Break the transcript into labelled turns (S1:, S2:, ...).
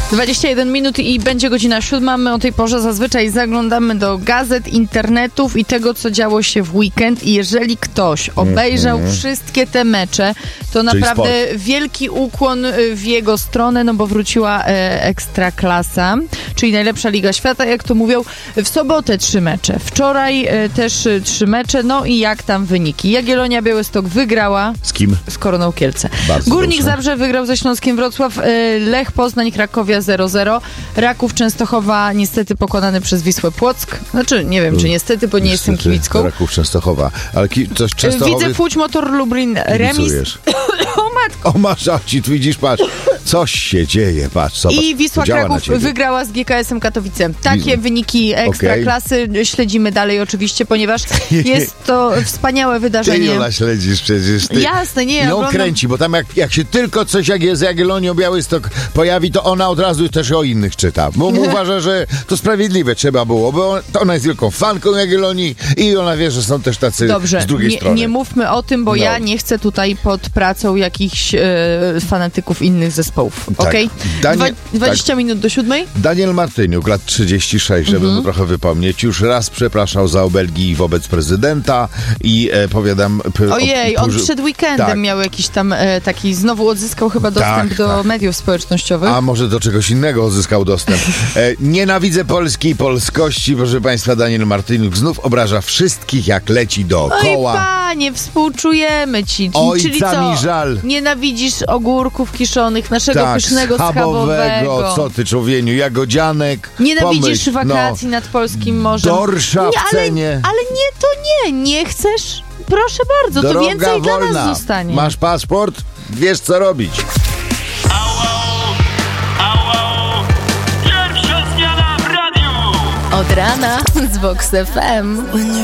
S1: 21 minut i będzie godzina 7. My o tej porze zazwyczaj zaglądamy do gazet, internetów i tego, co działo się w weekend. I jeżeli ktoś obejrzał wszystkie te mecze, to naprawdę wielki ukłon w jego stronę, no bo wróciła Ekstraklasa, czyli najlepsza liga świata, jak to mówią. W sobotę 3 mecze, wczoraj też 3 mecze, no i jak tam wyniki? Jagiellonia Białystok wygrała.
S2: Z kim?
S1: Z Koroną Kielce.
S2: Bardzo
S1: Górnik
S2: dobrze.
S1: Zabrze wygrał ze Śląskiem Wrocław, Lech Poznań, Krakowia 0-0, Raków Częstochowa niestety pokonany przez Wisłę Płock. Znaczy, nie wiem, czy niestety, bo nie jestem kibicką.
S2: Raków Częstochowa. Ale coś Częstochowy...
S1: Widzę Łódź Motor Lublin remis. O matko.
S2: O masz, tu widzisz, patrz. Coś się dzieje, patrz. Zobacz.
S1: I Wisła Kraków wygrała z GKS-em Katowice. Takie wyniki Ekstraklasy śledzimy dalej oczywiście, ponieważ jest to wspaniałe wydarzenie.
S2: Ty, Jola, śledzisz przecież. Ty.
S1: Jasne, nie.
S2: No kręci, bo tam jak się tylko coś jak jest z Jagiellonią Białystok pojawi, to ona od razu też o innych czyta. Bo uważa, że to sprawiedliwe trzeba było, bo ona jest wielką fanką Jagiellonii i ona wie, że są też tacy z drugiej strony.
S1: Nie mówmy o tym, bo ja nie chcę tutaj pod pracą jakichś fanatyków innych zespołów.
S2: Tak.
S1: Okej? 20 minut do 7.
S2: Daniel Martyniuk, lat 36, żeby mu trochę wypomnieć, już raz przepraszał za obelgi wobec prezydenta i powiadam...
S1: Ojej, on przed weekendem miał jakiś tam taki, znowu odzyskał chyba dostęp do mediów społecznościowych.
S2: A może do czegoś innego odzyskał dostęp. Nienawidzę Polski i polskości, proszę państwa, Daniel Martyniuk znów obraża wszystkich, jak leci dookoła.
S1: Oj, panie, współczujemy ci. Czyli co?
S2: Mi żal.
S1: Nienawidzisz ogórków kiszonych, naszego pysznego schabowego.
S2: Co ty, człowieniu, jagodzianek.
S1: Nienawidzisz wakacji nad polskim morzem.
S2: Dorsza w cenie.
S1: Ale nie, to nie chcesz? Proszę bardzo,
S2: Droga
S1: to więcej
S2: wolna.
S1: dla nas zostanie.
S2: Masz paszport? Wiesz, co robić.
S3: Pierwsza zmiana w radiu.
S1: Od rana z Vox FM.